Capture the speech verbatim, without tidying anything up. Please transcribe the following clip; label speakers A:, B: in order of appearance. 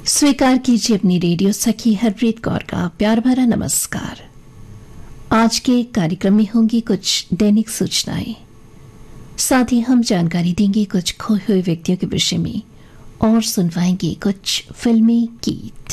A: स्वीकार कीजिए अपनी रेडियो सखी हरप्रीत कौर का प्यार भरा नमस्कार। आज के कार्यक्रम में होंगी कुछ दैनिक सूचनाएं, साथ ही हम जानकारी देंगे कुछ खोए हुए व्यक्तियों के विषय में और सुनवाएंगे कुछ फिल्मी गीत।